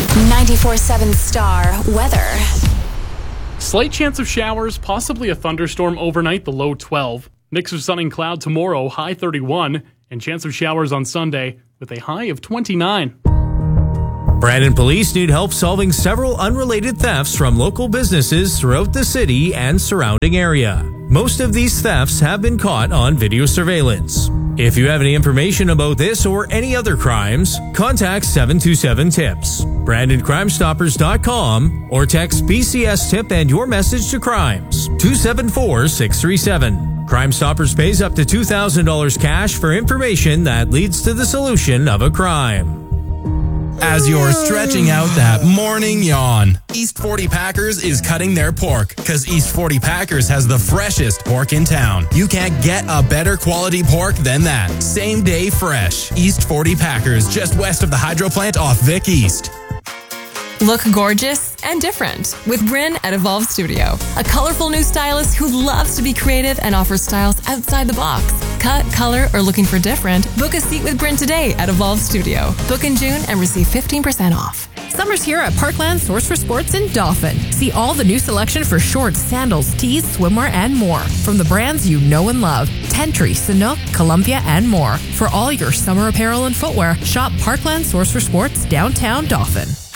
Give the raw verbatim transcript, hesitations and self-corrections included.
ninety-four seven Star weather. Slight chance of showers, possibly a thunderstorm overnight, the low twelve. Mix of sun and cloud tomorrow, high thirty-one. And chance of showers on Sunday with a high of twenty-nine. Brandon police need help solving several unrelated thefts from local businesses throughout the city and surrounding area. Most of these thefts have been caught on video surveillance. If you have any information about this or any other crimes, contact seven two seven tips, brandon crime stoppers dot com, or text B C S tip and your message to crimes two seven four six three seven. Crime Stoppers pays up to two thousand dollars cash for information that leads to the solution of a crime. As you're stretching out that morning yawn, East forty Packers is cutting their pork, because East forty Packers has the freshest pork in town. You can't get a better quality pork than that. Same day fresh. East forty Packers, just west of the hydro plant off Vic East. Look gorgeous and different with Bryn at Evolve Studio. A colorful new stylist who loves to be creative and offers styles outside the box. Cut, color, or looking for different? Book a seat with Bryn today at Evolve Studio. Book in June and receive fifteen percent off. Summer's here at Parkland Source for Sports in Dauphin. See all the new selection for shorts, sandals, tees, swimwear, and more. From the brands you know and love. Tentry, Sanuk, Columbia, and more. For all your summer apparel and footwear, shop Parkland Source for Sports, downtown Dauphin.